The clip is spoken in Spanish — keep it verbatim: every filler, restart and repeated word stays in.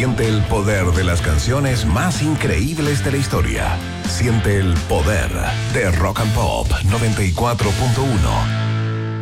Siente el poder de las canciones más increíbles de la historia. Siente el poder de Rock and Pop noventa y cuatro punto uno.